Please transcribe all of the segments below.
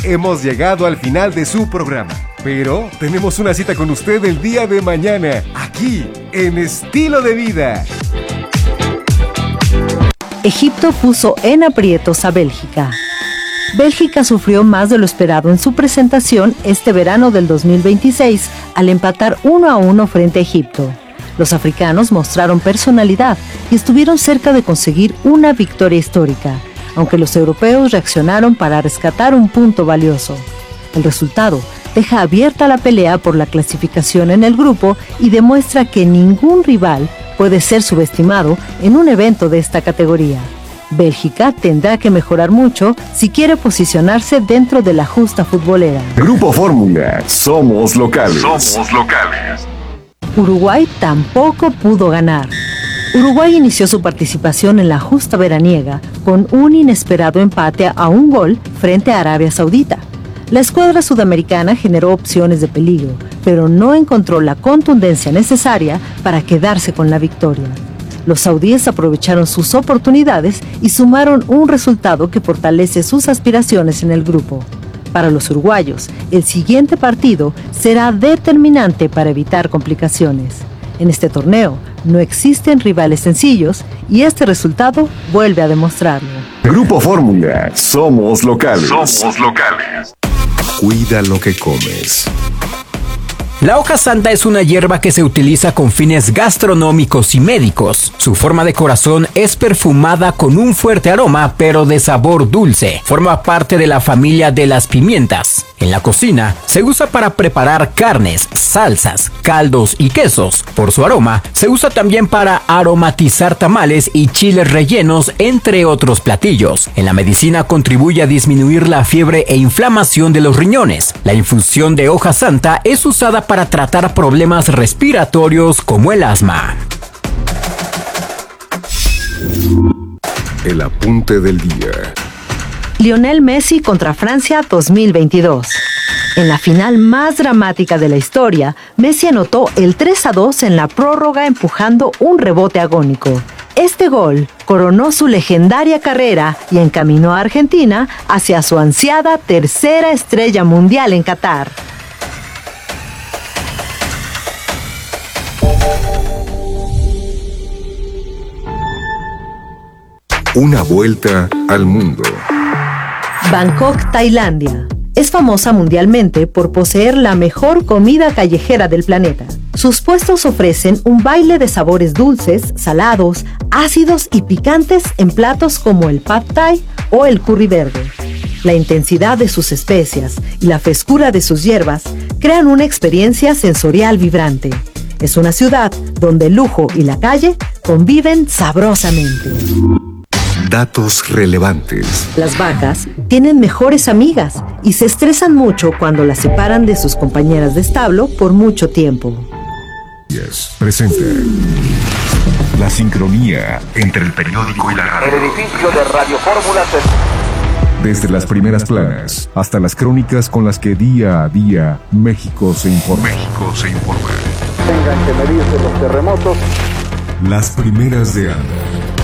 hemos llegado al final de su programa. Pero tenemos una cita con usted el día de mañana, aquí, en Estilo de Vida. Egipto puso en aprietos a Bélgica. Bélgica sufrió más de lo esperado en su presentación este verano del 2026 al empatar 1-1 frente a Egipto. Los africanos mostraron personalidad y estuvieron cerca de conseguir una victoria histórica, aunque los europeos reaccionaron para rescatar un punto valioso. El resultado deja abierta la pelea por la clasificación en el grupo y demuestra que ningún rival puede ser subestimado en un evento de esta categoría. Bélgica tendrá que mejorar mucho si quiere posicionarse dentro de la justa futbolera. Grupo Fórmula, somos locales. Uruguay tampoco pudo ganar. Uruguay inició su participación en la justa veraniega con un inesperado empate a un gol frente a Arabia Saudita. La escuadra sudamericana generó opciones de peligro, pero no encontró la contundencia necesaria para quedarse con la victoria. Los saudíes aprovecharon sus oportunidades y sumaron un resultado que fortalece sus aspiraciones en el grupo. Para los uruguayos, el siguiente partido será determinante para evitar complicaciones. En este torneo no existen rivales sencillos y este resultado vuelve a demostrarlo. Grupo Fórmula, somos locales. Cuida lo que comes. La hoja santa es una hierba que se utiliza con fines gastronómicos y médicos. Su forma de corazón es perfumada con un fuerte aroma, pero de sabor dulce. Forma parte de la familia de las pimientas. En la cocina se usa para preparar carnes, salsas, caldos y quesos. Por su aroma, se usa también para aromatizar tamales y chiles rellenos, entre otros platillos. En la medicina contribuye a disminuir la fiebre e inflamación de los riñones. La infusión de hoja santa es usada para tratar problemas respiratorios como el asma. El apunte del día. Lionel Messi contra Francia 2022. En la final más dramática de la historia, Messi anotó el 3-2 en la prórroga empujando un rebote agónico. Este gol coronó su legendaria carrera y encaminó a Argentina hacia su ansiada tercera estrella mundial en Qatar. Una vuelta al mundo. Bangkok, Tailandia. Es famosa mundialmente por poseer la mejor comida callejera del planeta. Sus puestos ofrecen un baile de sabores dulces, salados, ácidos y picantes en platos como el pad thai o el curry verde. La intensidad de sus especias y la frescura de sus hierbas crean una experiencia sensorial vibrante. Es una ciudad donde el lujo y la calle conviven sabrosamente. Datos relevantes. Las vacas tienen mejores amigas y se estresan mucho cuando las separan de sus compañeras de establo por mucho tiempo. Presenta la sincronía entre el periódico y la radio. El edificio de Radio Fórmula Desde las primeras planas hasta las crónicas con las que día a día México se informa. Tengan que medirse los terremotos. Las primeras de Anda.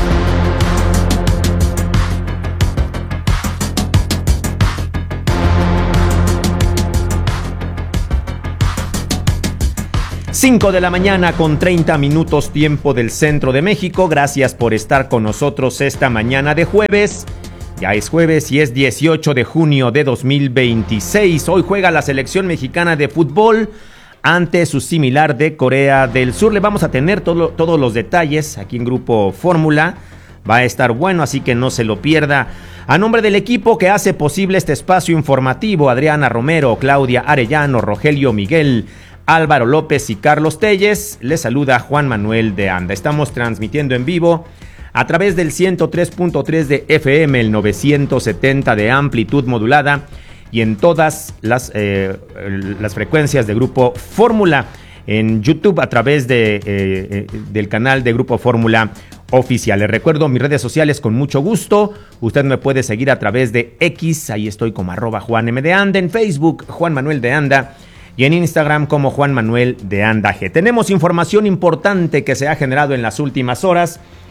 Cinco de la mañana con 30 minutos tiempo del centro de México. Gracias por estar con nosotros esta mañana de jueves. Ya es jueves y es 18 de junio de 2026. Hoy juega la selección mexicana de fútbol ante su similar de Corea del Sur. Le vamos a tener todos los detalles aquí en Grupo Fórmula. Va a estar bueno, así que no se lo pierda. A nombre del equipo que hace posible este espacio informativo, Adriana Romero, Claudia Arellano, Rogelio Miguel, Álvaro López y Carlos Telles, les saluda Juan Manuel de Anda. Estamos transmitiendo en vivo a través del 103.3 de FM, el 970 de amplitud modulada y en todas las frecuencias de Grupo Fórmula. En YouTube a través del canal de Grupo Fórmula Oficial. Les recuerdo mis redes sociales con mucho gusto. Usted me puede seguir a través de X, ahí estoy como @JuanMDeAnda, en Facebook Juan Manuel de Anda y en Instagram como Juan Manuel de Anda G. Tenemos información importante que se ha generado en las últimas horas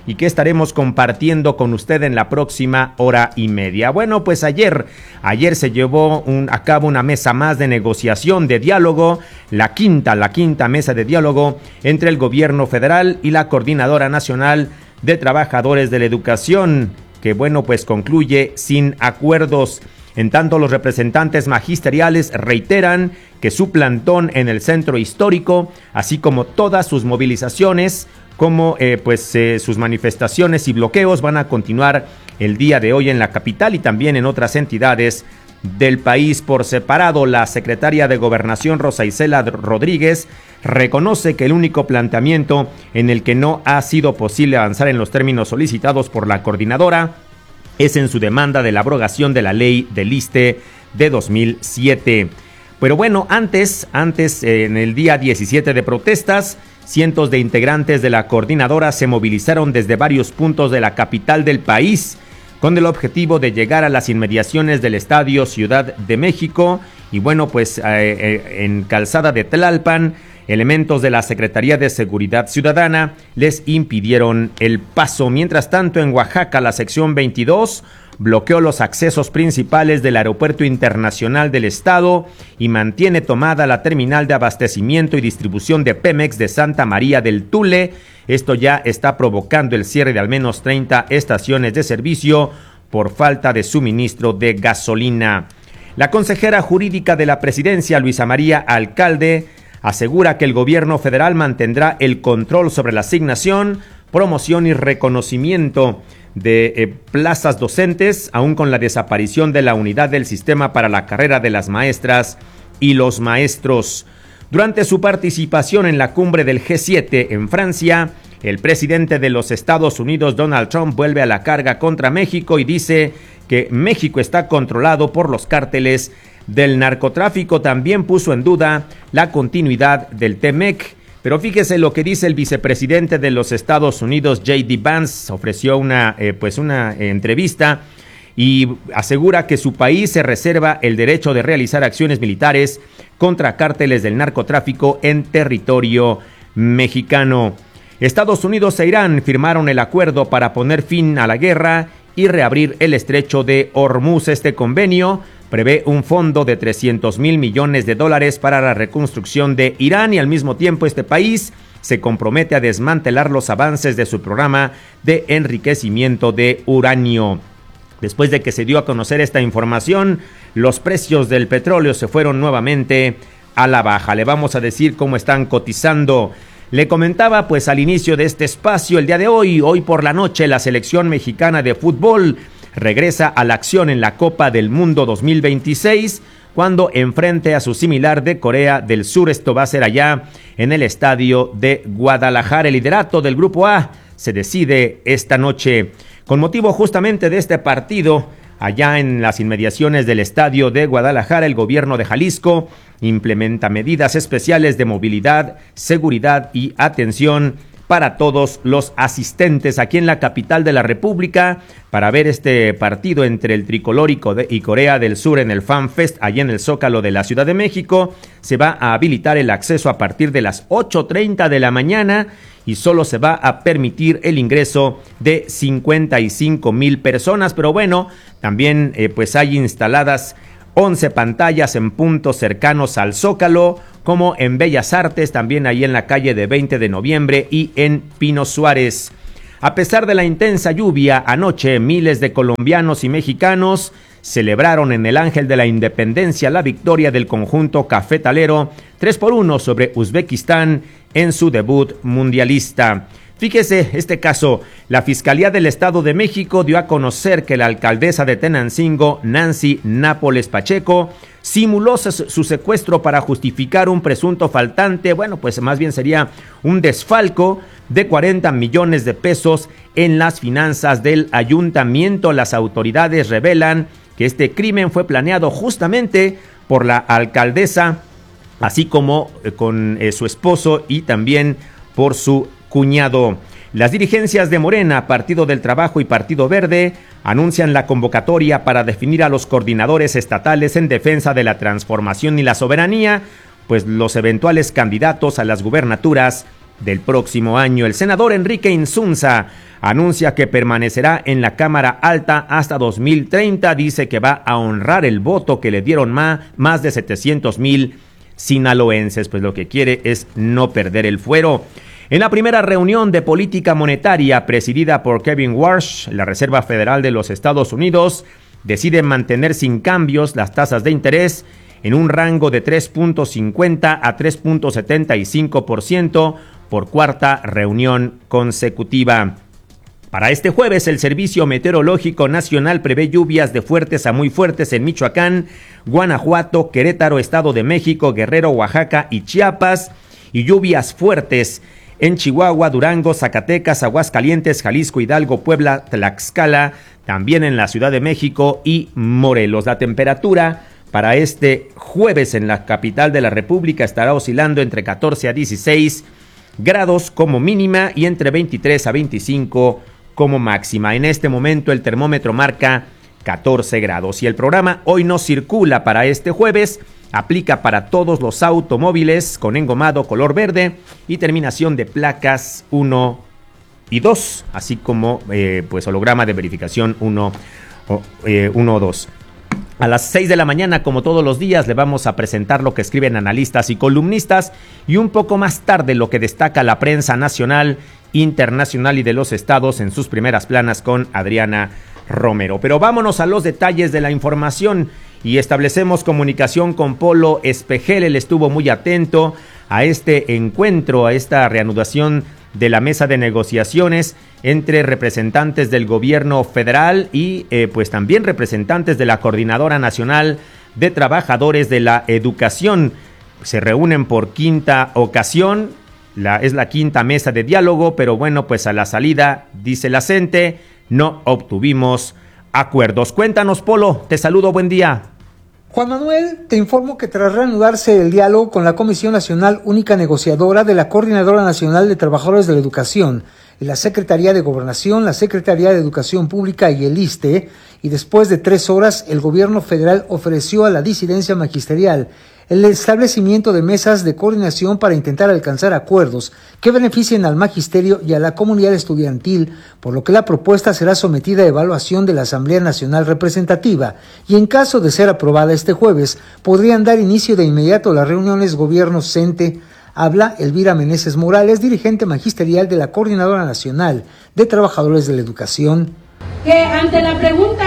y que estaremos compartiendo con usted en la próxima hora y media. Bueno, pues ayer se llevó a cabo una mesa más de negociación, de diálogo, la quinta mesa de diálogo entre el gobierno federal y la Coordinadora Nacional de Trabajadores de la Educación, que bueno, pues concluye sin acuerdos. En tanto, los representantes magisteriales reiteran que su plantón en el centro histórico, así como todas sus movilizaciones, como sus manifestaciones y bloqueos van a continuar el día de hoy en la capital y también en otras entidades del país. Por separado, la secretaria de Gobernación, Rosa Isela Rodríguez, reconoce que el único planteamiento en el que no ha sido posible avanzar en los términos solicitados por la coordinadora es en su demanda de la abrogación de la ley del ISSSTE de 2007. Pero bueno, antes, en el día 17 de protestas, cientos de integrantes de la coordinadora se movilizaron desde varios puntos de la capital del país con el objetivo de llegar a las inmediaciones del Estadio Ciudad de México. Y bueno, pues en Calzada de Tlalpan, elementos de la Secretaría de Seguridad Ciudadana les impidieron el paso. Mientras tanto, en Oaxaca, la sección 22 bloqueó los accesos principales del Aeropuerto Internacional del Estado y mantiene tomada la terminal de abastecimiento y distribución de Pemex de Santa María del Tule. Esto ya está provocando el cierre de al menos 30 estaciones de servicio por falta de suministro de gasolina. La consejera jurídica de la presidencia, Luisa María Alcalde, asegura que el gobierno federal mantendrá el control sobre la asignación, promoción y reconocimiento de plazas docentes, aún con la desaparición de la unidad del sistema para la carrera de las maestras y los maestros. Durante su participación en la cumbre del G7 en Francia, el presidente de los Estados Unidos, Donald Trump, vuelve a la carga contra México y dice que México está controlado por los cárteles del narcotráfico. También puso en duda la continuidad del TMEC. Pero fíjese lo que dice el vicepresidente de los Estados Unidos, J.D. Vance. Ofreció una entrevista y asegura que su país se reserva el derecho de realizar acciones militares contra cárteles del narcotráfico en territorio mexicano. Estados Unidos e Irán firmaron el acuerdo para poner fin a la guerra y reabrir el estrecho de Hormuz. Este convenio prevé un fondo de $300 mil millones para la reconstrucción de Irán y al mismo tiempo este país se compromete a desmantelar los avances de su programa de enriquecimiento de uranio. Después de que se dio a conocer esta información, los precios del petróleo se fueron nuevamente a la baja. Le vamos a decir cómo están cotizando. Le comentaba pues al inicio de este espacio el día de hoy por la noche, la selección mexicana de fútbol regresa a la acción en la Copa del Mundo 2026 cuando enfrente a su similar de Corea del Sur. Esto va a ser allá en el estadio de Guadalajara. El liderato del Grupo A se decide esta noche. Con motivo justamente de este partido, allá en las inmediaciones del estadio de Guadalajara, el gobierno de Jalisco implementa medidas especiales de movilidad, seguridad y atención para todos los asistentes aquí en la capital de la República para ver este partido entre el tricolor y Corea del Sur en el Fan Fest allá en el Zócalo de la Ciudad de México. Se va a habilitar el acceso a partir de las 8:30 de la mañana y solo se va a permitir el ingreso de 55,000 personas. Pero bueno, también pues hay instaladas 11 pantallas en puntos cercanos al Zócalo, como en Bellas Artes, también ahí en la calle de 20 de noviembre y en Pino Suárez. A pesar de la intensa lluvia, anoche miles de colombianos y mexicanos celebraron en el Ángel de la Independencia la victoria del conjunto cafetalero 3-1 sobre Uzbekistán en su debut mundialista. Fíjese este caso, la Fiscalía del Estado de México dio a conocer que la alcaldesa de Tenancingo, Nancy Nápoles Pacheco, simuló su secuestro para justificar un presunto faltante, bueno, pues más bien sería un desfalco de 40 millones de pesos en las finanzas del ayuntamiento. Las autoridades revelan que este crimen fue planeado justamente por la alcaldesa, así como con su esposo y también por su cuñado. Las dirigencias de Morena, Partido del Trabajo y Partido Verde anuncian la convocatoria para definir a los coordinadores estatales en defensa de la transformación y la soberanía, pues los eventuales candidatos a las gubernaturas del próximo año. El senador Enrique Insunza anuncia que permanecerá en la Cámara Alta hasta 2030. Dice que va a honrar el voto que le dieron más de 700,000 sinaloenses. Pues lo que quiere es no perder el fuero. En la primera reunión de política monetaria presidida por Kevin Warsh, la Reserva Federal de los Estados Unidos decide mantener sin cambios las tasas de interés en un rango de 3.50 a 3.75% por cuarta reunión consecutiva. Para este jueves, el Servicio Meteorológico Nacional prevé lluvias de fuertes a muy fuertes en Michoacán, Guanajuato, Querétaro, Estado de México, Guerrero, Oaxaca y Chiapas, y lluvias fuertes en Chihuahua, Durango, Zacatecas, Aguascalientes, Jalisco, Hidalgo, Puebla, Tlaxcala, también en la Ciudad de México y Morelos. La temperatura para este jueves en la capital de la República estará oscilando entre 14 a 16 grados como mínima y entre 23 a 25 como máxima. En este momento el termómetro marca 14 grados y el programa Hoy No Circula para este jueves aplica para todos los automóviles con engomado color verde y terminación de placas 1 y 2, así como pues holograma de verificación 1 o 2. A las 6 de la mañana, como todos los días, le vamos a presentar lo que escriben analistas y columnistas y un poco más tarde lo que destaca la prensa nacional, internacional y de los estados en sus primeras planas con Adriana Romero. Pero vámonos a los detalles de la información y establecemos comunicación con Polo Espejel. Él estuvo muy atento a este encuentro, a esta reanudación de la mesa de negociaciones entre representantes del gobierno federal y pues también representantes de la Coordinadora Nacional de Trabajadores de la Educación. Se reúnen por quinta ocasión, es la quinta mesa de diálogo, pero bueno, pues a la salida, dice la CENTE, no obtuvimos acuerdos. Cuéntanos, Polo, te saludo, buen día. Juan Manuel, te informo que tras reanudarse el diálogo con la Comisión Nacional Única Negociadora de la Coordinadora Nacional de Trabajadores de la Educación y la Secretaría de Gobernación, la Secretaría de Educación Pública y el ISSSTE, y después de 3 horas, el gobierno federal ofreció a la disidencia magisterial el establecimiento de mesas de coordinación para intentar alcanzar acuerdos que beneficien al magisterio y a la comunidad estudiantil, por lo que la propuesta será sometida a evaluación de la Asamblea Nacional Representativa y en caso de ser aprobada este jueves, podrían dar inicio de inmediato las reuniones gobierno-CENTE. Habla Elvira Meneses Morales, dirigente magisterial de la Coordinadora Nacional de Trabajadores de la Educación. Que ante la pregunta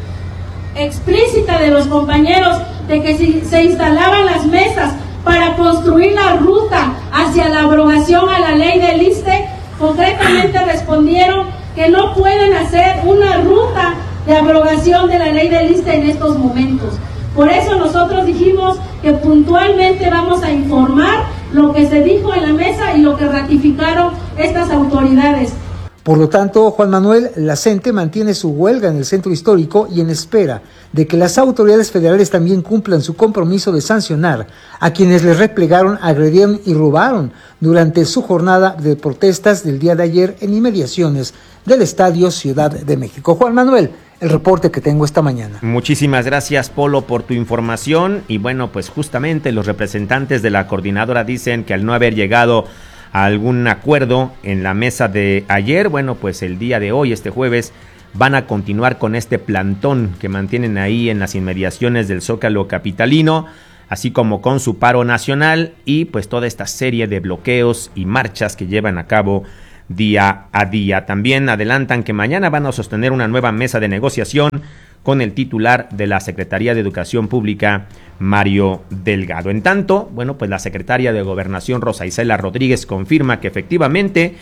explícita de los compañeros de que si se instalaban las mesas para construir la ruta hacia la abrogación a la ley del ISSSTE, concretamente respondieron que no pueden hacer una ruta de abrogación de la ley del ISSSTE en estos momentos. Por eso nosotros dijimos que puntualmente vamos a informar lo que se dijo en la mesa y lo que ratificaron estas autoridades. Por lo tanto, Juan Manuel, la CENTE mantiene su huelga en el centro histórico y en espera de que las autoridades federales también cumplan su compromiso de sancionar a quienes les replegaron, agredieron y robaron durante su jornada de protestas del día de ayer en inmediaciones del Estadio Ciudad de México. Juan Manuel, el reporte que tengo esta mañana. Muchísimas gracias, Polo, por tu información. Y bueno, pues justamente los representantes de la coordinadora dicen que al no haber llegado a algún acuerdo en la mesa de ayer, bueno, pues el día de hoy, este jueves, van a continuar con este plantón que mantienen ahí en las inmediaciones del Zócalo capitalino, así como con su paro nacional y pues toda esta serie de bloqueos y marchas que llevan a cabo día a día. También adelantan que mañana van a sostener una nueva mesa de negociación con el titular de la Secretaría de Educación Pública, Mario Delgado. En tanto, bueno, pues la secretaria de Gobernación, Rosa Isela Rodríguez, confirma que efectivamente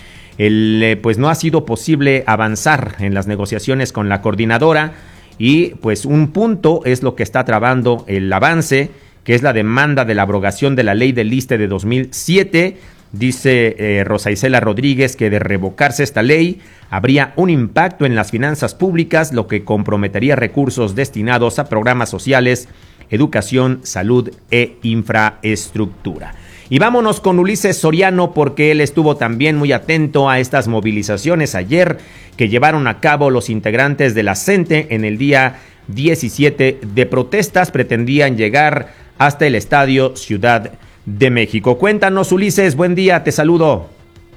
pues no ha sido posible avanzar en las negociaciones con la coordinadora y pues un punto es lo que está trabando el avance, que es la demanda de la abrogación de la ley del ISSSTE de 2007. Dice Rosa Isela Rodríguez que de revocarse esta ley habría un impacto en las finanzas públicas, lo que comprometería recursos destinados a programas sociales, educación, salud e infraestructura. Y vámonos con Ulises Soriano porque él estuvo también muy atento a estas movilizaciones ayer que llevaron a cabo los integrantes de la CENTE en el día 17 de protestas. Pretendían llegar hasta el Estadio Ciudad de México. Cuéntanos, Ulises, buen día, te saludo.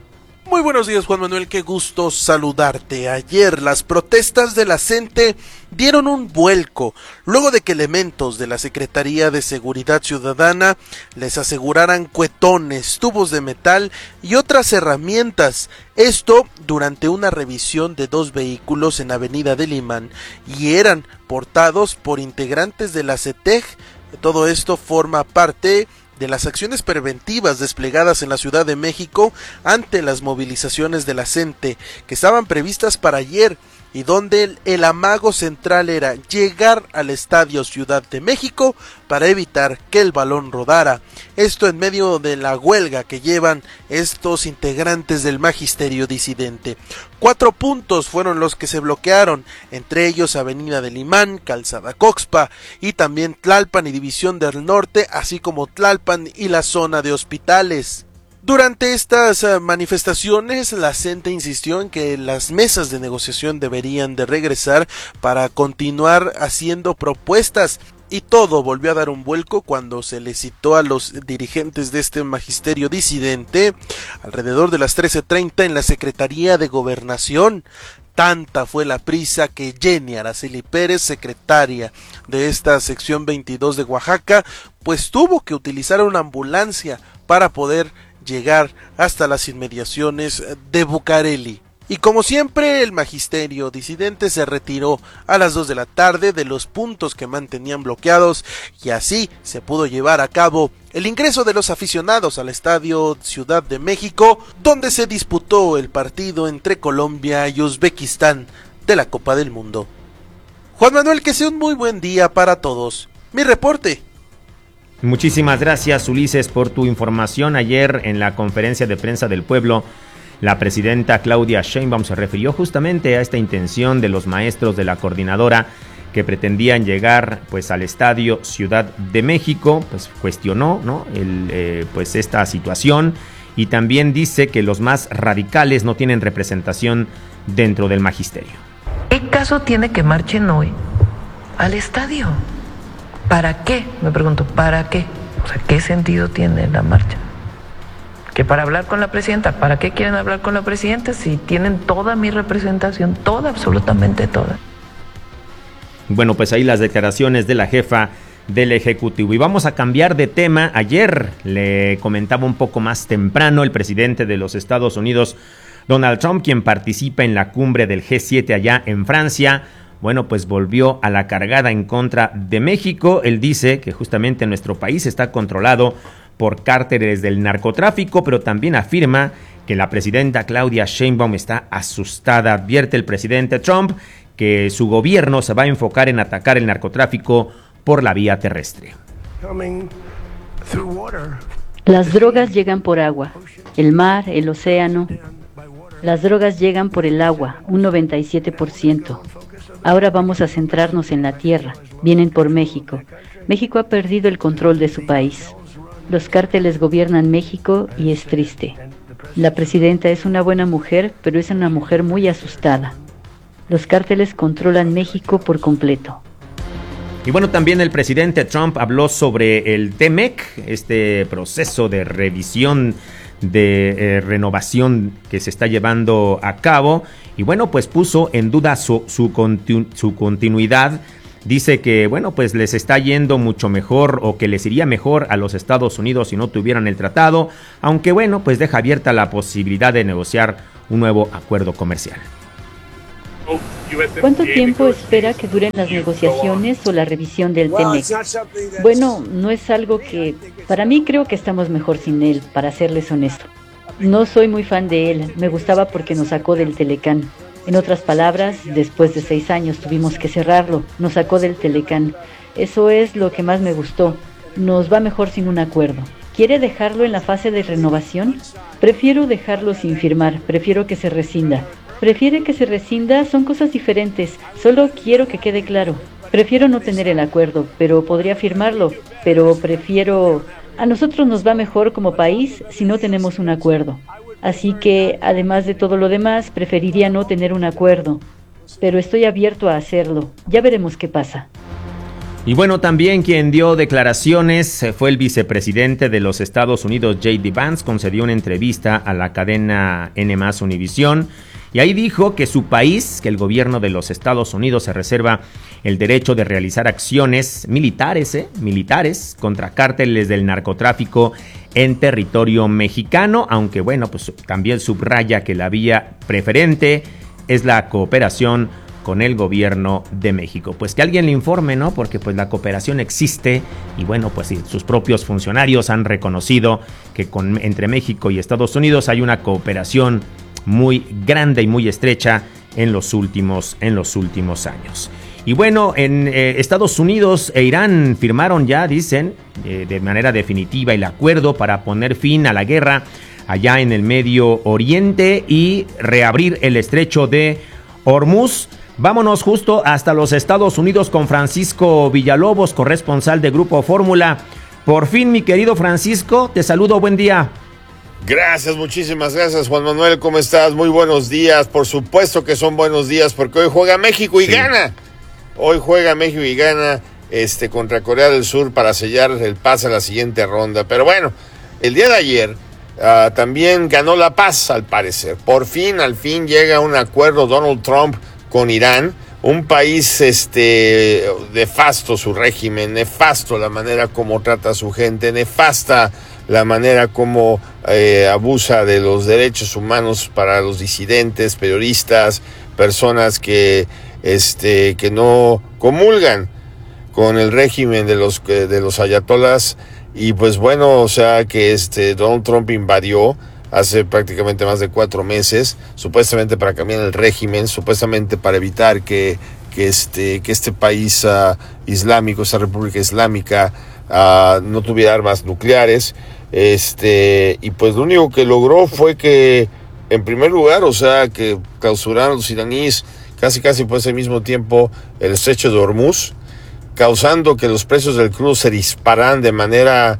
Muy buenos días, Juan Manuel, qué gusto saludarte. Ayer las protestas de la CENTE dieron un vuelco, luego de que elementos de la Secretaría de Seguridad Ciudadana les aseguraran cuetones, tubos de metal y otras herramientas. Esto durante una revisión de 2 vehículos en Avenida del Imán y eran portados por integrantes de la CETEG. Todo esto forma parte de las acciones preventivas desplegadas en la Ciudad de México ante las movilizaciones de la CENTE que estaban previstas para ayer y donde el amago central era llegar al Estadio Ciudad de México para evitar que el balón rodara. Esto en medio de la huelga que llevan estos integrantes del magisterio disidente. 4 puntos fueron los que se bloquearon, entre ellos Avenida del Imán, Calzada Coxpa y también Tlalpan y División del Norte, así como Tlalpan y la zona de hospitales. Durante estas manifestaciones, la CENTE insistió en que las mesas de negociación deberían de regresar para continuar haciendo propuestas. Y todo volvió a dar un vuelco cuando se le citó a los dirigentes de este magisterio disidente alrededor de las 13:30 en la Secretaría de Gobernación. Tanta fue la prisa que Jenny Araceli Pérez, secretaria de esta sección 22 de Oaxaca, pues tuvo que utilizar una ambulancia para poder llegar hasta las inmediaciones de Bucareli. Y como siempre, el magisterio disidente se retiró a las 2 de la tarde de los puntos que mantenían bloqueados y así se pudo llevar a cabo el ingreso de los aficionados al Estadio Ciudad de México, donde se disputó el partido entre Colombia y Uzbekistán de la Copa del Mundo. Juan Manuel, que sea un muy buen día para todos. Mi reporte. Muchísimas gracias, Ulises, por tu información. Ayer en la conferencia de prensa del pueblo, la presidenta Claudia Sheinbaum se refirió justamente a esta intención de los maestros de la coordinadora que pretendían llegar pues al Estadio Ciudad de México. Pues cuestionó, ¿no?, pues esta situación y también dice que los más radicales no tienen representación dentro del magisterio. ¿Qué caso tiene que marchen hoy al estadio? ¿Para qué? Me pregunto, ¿para qué? O sea, ¿qué sentido tiene la marcha? ¿Que para hablar con la presidenta? ¿Para qué quieren hablar con la presidenta si tienen toda mi representación? Toda, absolutamente toda. Bueno, pues ahí las declaraciones de la jefa del Ejecutivo. Y vamos a cambiar de tema. Ayer le comentaba un poco más temprano el presidente de los Estados Unidos, Donald Trump, quien participa en la cumbre del G7 allá en Francia. Bueno, pues volvió a la cargada en contra de México. Él dice que justamente nuestro país está controlado por cárteles del narcotráfico, pero también afirma que la presidenta Claudia Sheinbaum está asustada. Advierte el presidente Trump que su gobierno se va a enfocar en atacar el narcotráfico por la vía terrestre. Las drogas llegan por agua, el mar, el océano. Las drogas llegan por el agua, un 97%. Ahora vamos a centrarnos en la tierra. Vienen por México. México ha perdido el control de su país. Los cárteles gobiernan México y es triste. La presidenta es una buena mujer, pero es una mujer muy asustada. Los cárteles controlan México por completo. Y bueno, también el presidente Trump habló sobre el TMEC, este proceso de revisión de renovación que se está llevando a cabo, y bueno, pues puso en duda su continuidad. Dice que bueno, pues les está yendo mucho mejor, o que les iría mejor a los Estados Unidos si no tuvieran el tratado, aunque bueno, pues deja abierta la posibilidad de negociar un nuevo acuerdo comercial. ¿Cuánto tiempo espera que duren las negociaciones o la revisión del TMEC? Bueno, no es algo que... Para mí creo que estamos mejor sin él, para serles honesto. No soy muy fan de él, me gustaba porque nos sacó del Telecán. En otras palabras, después de 6 años tuvimos que cerrarlo, nos sacó del Telecán. Eso es lo que más me gustó. Nos va mejor sin un acuerdo. ¿Quiere dejarlo en la fase de renovación? Prefiero dejarlo sin firmar, prefiero que se rescinda. ¿Prefiere que se rescinda? Son cosas diferentes, solo quiero que quede claro. Prefiero no tener el acuerdo, pero podría firmarlo, pero prefiero... A nosotros nos va mejor como país si no tenemos un acuerdo. Así que, además de todo lo demás, preferiría no tener un acuerdo. Pero estoy abierto a hacerlo. Ya veremos qué pasa. Y bueno, también quien dio declaraciones fue el vicepresidente de los Estados Unidos, J.D. Vance. Concedió una entrevista a la cadena N+ Univisión y ahí dijo que su país, que el gobierno de los Estados Unidos se reserva el derecho de realizar acciones militares contra cárteles del narcotráfico en territorio mexicano, aunque bueno, pues también subraya que la vía preferente es la cooperación con el gobierno de México. Pues que alguien le informe, ¿no? Porque pues la cooperación existe y bueno, pues sí, sus propios funcionarios han reconocido que entre México y Estados Unidos hay una cooperación muy grande y muy estrecha en los últimos años. Y bueno, en Estados Unidos e Irán firmaron ya, dicen, de manera definitiva el acuerdo para poner fin a la guerra allá en el Medio Oriente y reabrir el estrecho de Hormuz. Vámonos justo hasta los Estados Unidos con Francisco Villalobos, corresponsal de Grupo Fórmula. Por fin, mi querido Francisco, te saludo, buen día. Gracias, muchísimas gracias, Juan Manuel, ¿cómo estás? Muy buenos días, por supuesto que son buenos días, porque hoy juega México y gana. Hoy juega México y gana contra Corea del Sur para sellar el pase a la siguiente ronda. Pero bueno, el día de ayer también ganó la paz, al parecer. Al fin llega a un acuerdo Donald Trump con Irán, un país nefasto su régimen, nefasto la manera como trata a su gente, nefasta la manera como abusa de los derechos humanos para los disidentes, periodistas, personas que no comulgan con el régimen de los ayatolás. Y pues bueno, o sea que Donald Trump invadió hace prácticamente más de 4 meses, supuestamente para cambiar el régimen, supuestamente para evitar que este país islámico, esta república islámica, no tuviera armas nucleares. Y pues lo único que logró fue que, en primer lugar, o sea, que clausuraron los iraníes casi por ese mismo tiempo el estrecho de Hormuz, causando que los precios del crudo se dispararan de manera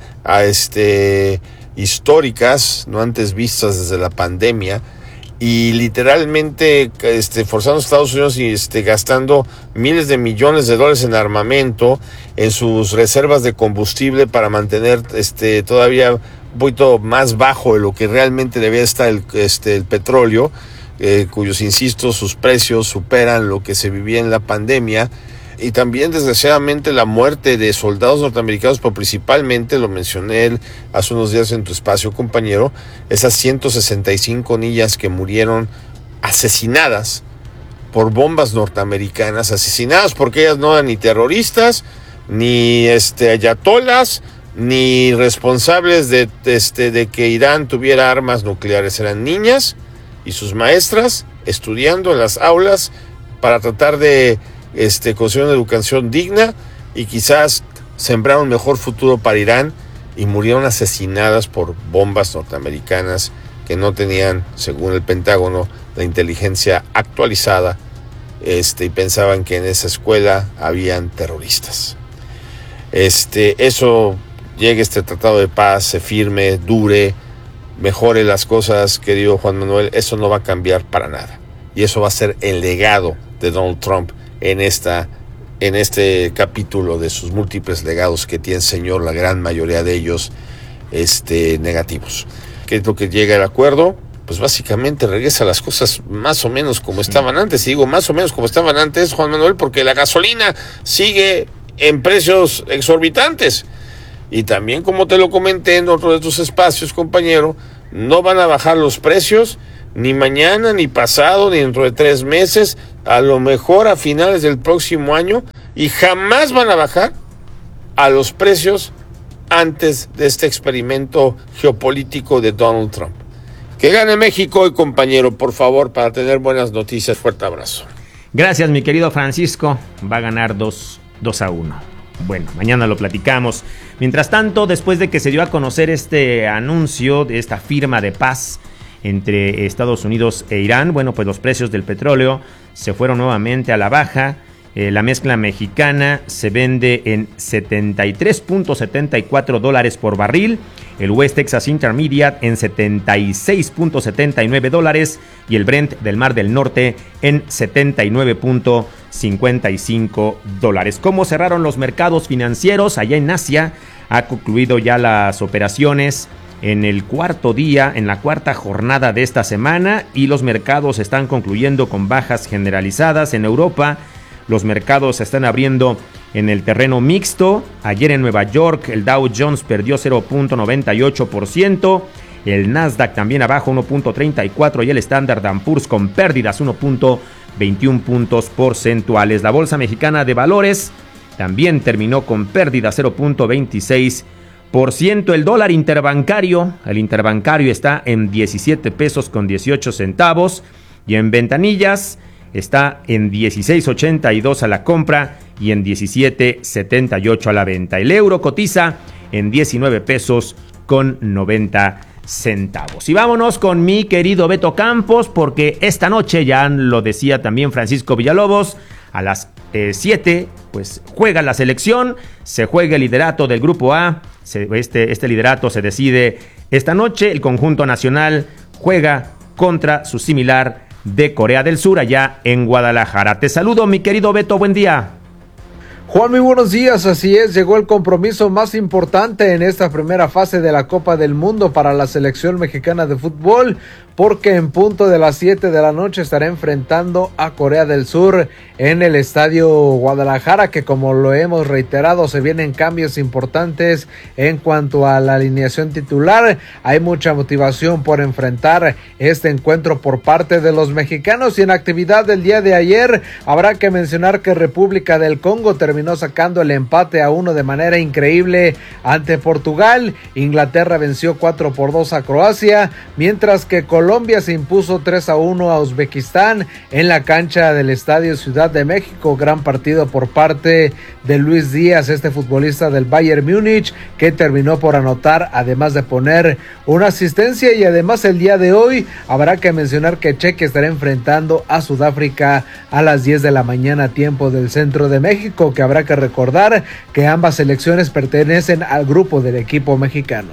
históricas, no antes vistas desde la pandemia, y literalmente forzando a Estados Unidos y gastando miles de millones de dólares en armamento, en sus reservas de combustible para mantener todavía un poquito más bajo de lo que realmente debía estar el petróleo, cuyos, insisto, sus precios superan lo que se vivía en la pandemia. Y también, desgraciadamente, la muerte de soldados norteamericanos, pero principalmente, lo mencioné hace unos días en tu espacio, compañero, esas 165 niñas que murieron asesinadas por bombas norteamericanas, asesinadas porque ellas no eran ni terroristas, ni ayatolas, ni responsables de que Irán tuviera armas nucleares. Eran niñas y sus maestras estudiando en las aulas para tratar de conseguir una educación digna y quizás sembrar un mejor futuro para Irán, y murieron asesinadas por bombas norteamericanas que no tenían, según el Pentágono, la inteligencia actualizada, y pensaban que en esa escuela habían terroristas. Eso llegue tratado de paz, se firme, dure, mejore las cosas, querido Juan Manuel, eso no va a cambiar para nada. Y eso va a ser el legado de Donald Trump en este capítulo de sus múltiples legados que tiene el señor, la gran mayoría de ellos negativos. ¿Qué es lo que llega al acuerdo? Pues básicamente regresa las cosas más o menos como estaban antes. Y digo más o menos como estaban antes, Juan Manuel, porque la gasolina sigue en precios exorbitantes. Y también, como te lo comenté en otro de tus espacios, compañero, no van a bajar los precios ni mañana, ni pasado, ni dentro de 3 meses, a lo mejor a finales del próximo año, y jamás van a bajar a los precios antes de este experimento geopolítico de Donald Trump. Que gane México hoy, compañero, por favor, para tener buenas noticias. Fuerte abrazo. Gracias, mi querido Francisco. Va a ganar 2-1. Bueno, mañana lo platicamos. Mientras tanto, después de que se dio a conocer este anuncio de esta firma de paz entre Estados Unidos e Irán, bueno, pues los precios del petróleo se fueron nuevamente a la baja. La mezcla mexicana se vende en $73.74 por barril, el West Texas Intermediate en $76.79, y el Brent del Mar del Norte en $79.55. ¿Cómo cerraron los mercados financieros allá en Asia? Ha concluido ya las operaciones en el cuarto día, en la cuarta jornada de esta semana, y los mercados están concluyendo con bajas generalizadas. En Europa, los mercados se están abriendo en el terreno mixto. Ayer en Nueva York, el Dow Jones perdió 0.98%, el Nasdaq también abajo 1.34% y el Standard & Poor's con pérdidas 1.21 puntos porcentuales. La Bolsa Mexicana de Valores también terminó con pérdida 0.26%. El dólar interbancario, está en 17 pesos con 18 centavos y en ventanillas está en 16.82 a la compra y en 17.78 a la venta. El euro cotiza en 19 pesos con 90 centavos. Y vámonos con mi querido Beto Campos, porque esta noche, ya lo decía también Francisco Villalobos, a las 7, pues juega la selección, se juega el liderato del Grupo A, este liderato se decide esta noche. El conjunto nacional juega contra su similar de Corea del Sur allá en Guadalajara. Te saludo, mi querido Beto, buen día. Juan, muy buenos días, así es, llegó el compromiso más importante en esta primera fase de la Copa del Mundo para la selección mexicana de fútbol, porque en punto de las 7 de la noche estará enfrentando a Corea del Sur en el Estadio Guadalajara, que como lo hemos reiterado, se vienen cambios importantes en cuanto a la alineación titular. Hay mucha motivación por enfrentar este encuentro por parte de los mexicanos, y en actividad del día de ayer habrá que mencionar que República del Congo terminó sacando el empate a 1 de manera increíble ante Portugal. Inglaterra venció 4-2 a Croacia, mientras que Colombia se impuso 3-1 a Uzbekistán en la cancha del Estadio Ciudad de México. Gran partido por parte de Luis Díaz, este futbolista del Bayern Múnich, que terminó por anotar, además de poner una asistencia. Y además el día de hoy habrá que mencionar que Chequia estará enfrentando a Sudáfrica a las 10 de la mañana, tiempo del centro de México, que habrá que recordar que ambas selecciones pertenecen al grupo del equipo mexicano.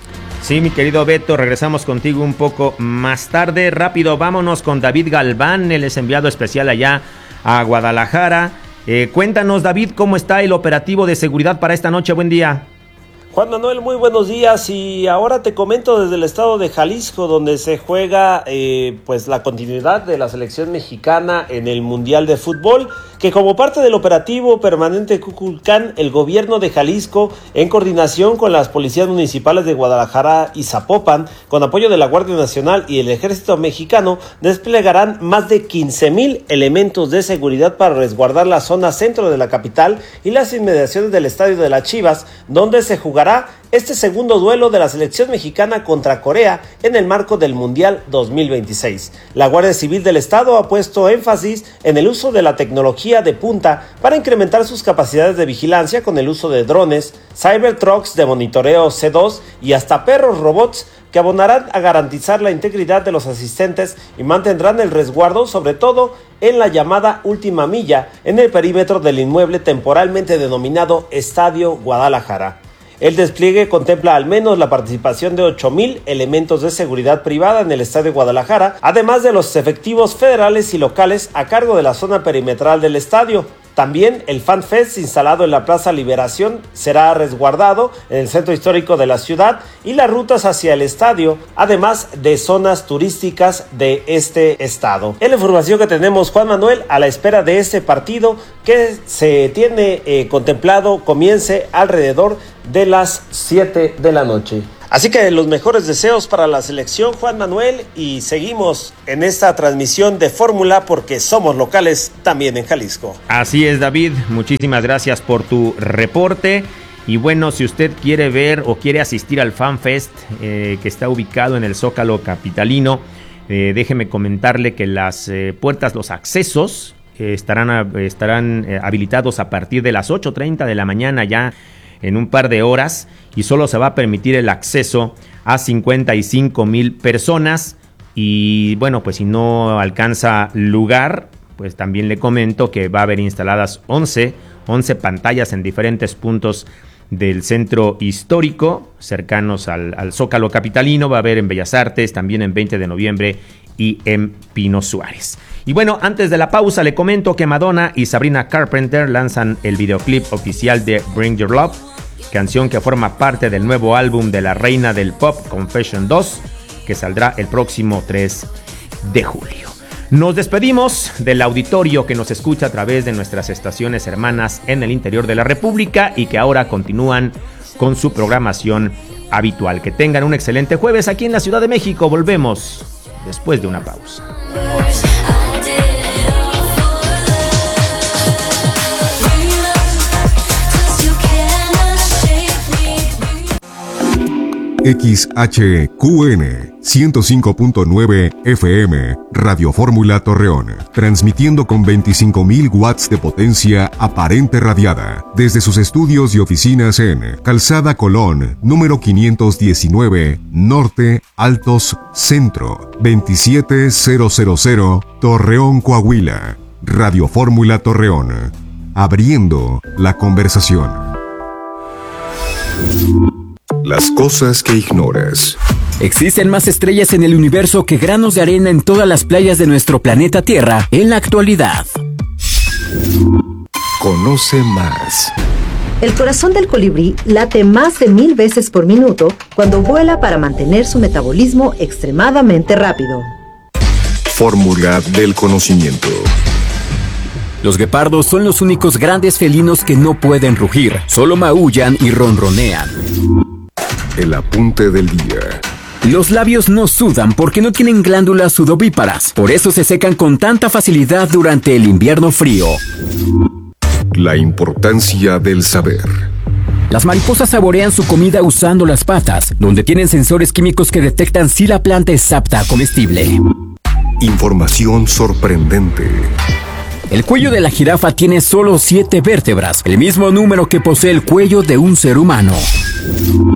Sí, mi querido Beto, regresamos contigo un poco más tarde. Rápido, vámonos con David Galván, él es enviado especial allá a Guadalajara. Cuéntanos, David, ¿cómo está el operativo de seguridad para esta noche? Buen día. Juan Manuel, muy buenos días, y ahora te comento desde el estado de Jalisco, donde se juega pues la continuidad de la selección mexicana en el Mundial de Fútbol, que como parte del operativo permanente Kukulcán, el gobierno de Jalisco, en coordinación con las policías municipales de Guadalajara y Zapopan, con apoyo de la Guardia Nacional y el Ejército Mexicano, desplegarán más de 15,000 elementos de seguridad para resguardar la zona centro de la capital y las inmediaciones del Estadio de las Chivas, donde se jugará este segundo duelo de la selección mexicana contra Corea en el marco del Mundial 2026. La Guardia Civil del Estado ha puesto énfasis en el uso de la tecnología de punta para incrementar sus capacidades de vigilancia con el uso de drones, Cybertrucks de monitoreo C2 y hasta perros robots que abonarán a garantizar la integridad de los asistentes y mantendrán el resguardo, sobre todo en la llamada última milla, en el perímetro del inmueble temporalmente denominado Estadio Guadalajara. El despliegue contempla al menos la participación de 8,000 elementos de seguridad privada en el Estadio Guadalajara, además de los efectivos federales y locales a cargo de la zona perimetral del estadio. También el Fan Fest, instalado en la Plaza Liberación, será resguardado en el centro histórico de la ciudad y las rutas hacia el estadio, además de zonas turísticas de este estado. Es la información que tenemos, Juan Manuel, a la espera de este partido que se tiene contemplado comience alrededor de las 7 de la noche. Así que los mejores deseos para la selección, Juan Manuel, y seguimos en esta transmisión de Fórmula porque somos locales también en Jalisco. Así es, David, muchísimas gracias por tu reporte. Y bueno, si usted quiere ver o quiere asistir al Fan Fest que está ubicado en el Zócalo capitalino, déjeme comentarle que las puertas, los accesos estarán habilitados a partir de las 8:30 de la mañana ya en un par de horas, y solo se va a permitir el acceso a 55,000 personas. Y bueno, pues si no alcanza lugar, pues también le comento que va a haber instaladas 11 pantallas en diferentes puntos del centro histórico, cercanos al Zócalo capitalino. Va a haber en Bellas Artes, también en 20 de noviembre y en Pino Suárez. Y bueno, antes de la pausa le comento que Madonna y Sabrina Carpenter lanzan el videoclip oficial de Bring Your Love, canción que forma parte del nuevo álbum de la reina del pop, Confession 2, que saldrá el próximo 3 de julio. Nos despedimos del auditorio que nos escucha a través de nuestras estaciones hermanas en el interior de la República y que ahora continúan con su programación habitual. Que tengan un excelente jueves aquí en la Ciudad de México. Volvemos después de una pausa. XHQN 105.9 FM, Radio Fórmula Torreón, transmitiendo con 25.000 watts de potencia aparente radiada, desde sus estudios y oficinas en Calzada Colón, número 519, Norte, Altos, Centro, 27000, Torreón, Coahuila. Radio Fórmula Torreón, abriendo la conversación. Las cosas que ignoras. Existen más estrellas en el universo que granos de arena en todas las playas de nuestro planeta Tierra en la actualidad. Conoce más. El corazón del colibrí late más de 1000 veces por minuto cuando vuela para mantener su metabolismo extremadamente rápido. Fórmula del conocimiento. Los guepardos son los únicos grandes felinos que no pueden rugir, solo maullan y ronronean. El apunte del día. Los labios no sudan porque no tienen glándulas sudovíparas, por eso se secan con tanta facilidad durante el invierno frío. La importancia del saber. Las mariposas saborean su comida usando las patas, donde tienen sensores químicos que detectan si la planta es apta a comestible. Información sorprendente. El cuello de la jirafa tiene solo 7 vértebras, el mismo número que posee el cuello de un ser humano.